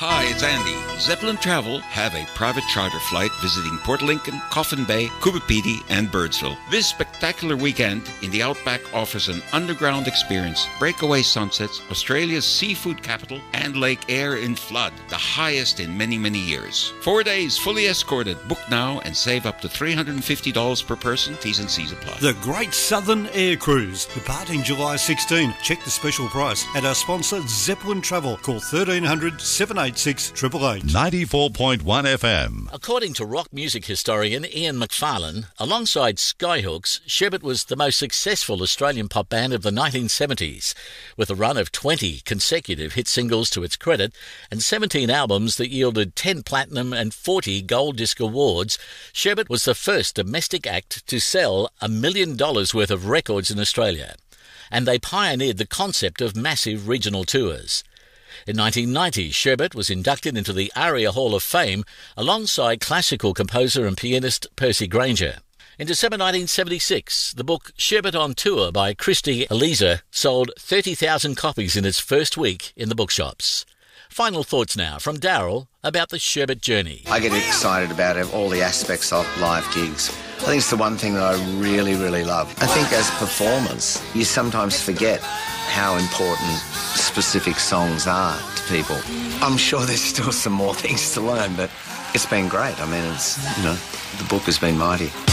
Hi, it's Andy. Zeppelin Travel have a private charter flight visiting Port Lincoln, Coffin Bay, Coopapedy, and Birdsville. This spectacular weekend in the Outback offers an underground experience, breakaway sunsets, Australia's seafood capital, and Lake Eyre in flood, the highest in many, many years. 4 days fully escorted. Book now and save up to $350 per person. T's and C's apply. The Great Southern Air Cruise, departing July 16. Check the special price at our sponsor Zeppelin Travel. Call 1300 786 888. 94.1 FM. According to rock music historian Ian McFarlane, alongside Skyhooks, Sherbet was the most successful Australian pop band of the 1970s, with a run of 20 consecutive hit singles to its credit and 17 albums that yielded 10 platinum and 40 gold disc awards. Sherbet was the first domestic act to sell $1 million worth of records in Australia, and they pioneered the concept of massive regional tours. In 1990, Sherbet was inducted into the ARIA Hall of Fame alongside classical composer and pianist Percy Grainger. In December 1976, the book Sherbet on Tour by Christy Eliza sold 30,000 copies in its first week in the bookshops. Final thoughts now from Daryl about the Sherbet journey. I get excited about all the aspects of live gigs. I think it's the one thing that I really, really love. I think as performers, you sometimes forget how important specific songs are to people. I'm sure there's still some more things to learn, but it's been great. I mean, the book has been mighty.